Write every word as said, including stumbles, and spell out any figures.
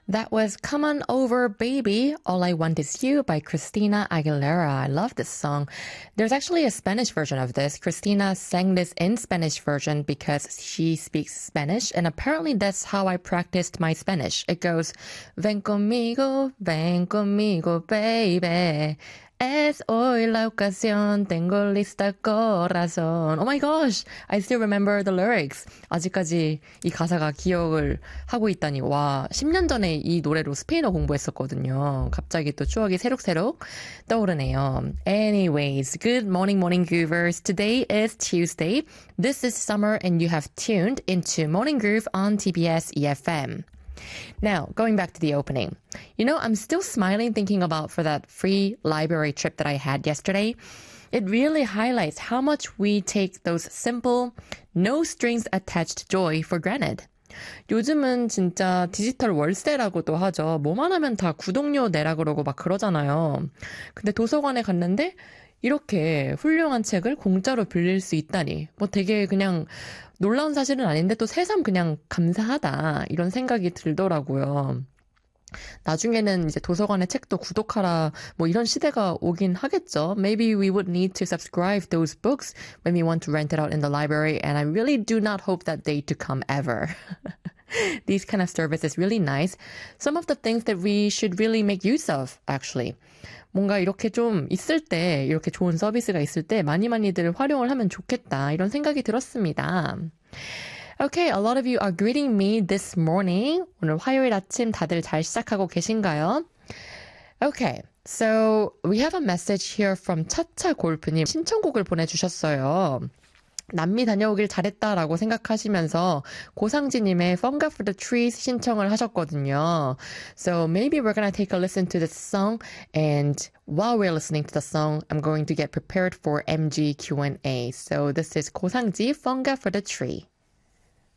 That was Come On Over Baby, All I Want Is You by Christina Aguilera. I love this song. There's actually a Spanish version of this. Christina sang this in Spanish version because she speaks Spanish, and apparently that's how I practiced my Spanish. It goes, Ven conmigo, ven conmigo, baby. Es hoy la ocasión, tengo lista corazón. Oh my gosh, I still remember the lyrics. 아직까지 이 가사가 기억을 하고 있다니. 와, 십 년 전에 이 노래로 스페인어 공부했었거든요. 갑자기 또 추억이 새록새록 떠오르네요. Anyways, good morning, morning groovers. Today is Tuesday. This is summer and you have tuned into Morning Groove on T B S E F M. Now, going back to the opening. You know, I'm still smiling thinking about for that free library trip that I had yesterday. It really highlights how much we take those simple, no strings attached joy for granted. 요즘은 진짜 디지털 월세라고도 하죠. 뭐만 하면 다 구독료 내라 그러고 막 그러잖아요. 근데 도서관에 갔는데 이렇게 훌륭한 책을 공짜로 빌릴 수 있다니. 뭐 되게 그냥 놀라운 사실은 아닌데 또 새삼 그냥 감사하다. 이런 생각이 들더라고요. 나중에는 이제 도서관의 책도 구독하라 뭐 이런 시대가 오긴 하겠죠. Maybe we would need to subscribe those books when we want to rent it out in the library, and I really do not hope that day to come ever. These kind of service is really nice. Some of the things that we should really make use of, actually. 뭔가 이렇게 좀 있을 때, 이렇게 좋은 서비스가 있을 때 많이 많이들 활용을 하면 좋겠다. 이런 생각이 들었습니다. Okay, a lot of you are greeting me this morning. 오늘 화요일 아침 다들 잘 시작하고 계신가요? Okay, so we have a message here from 차차 골프님. 신청곡을 보내주셨어요. 남미 다녀오길 잘했다라고 생각하시면서 고상지님의 Funga for the Trees 신청을 하셨거든요. So maybe we're gonna take a listen to this song, and while we're listening to the song, I'm going to get prepared for M G Q and A. So this is 고상지 Funga for the Tree.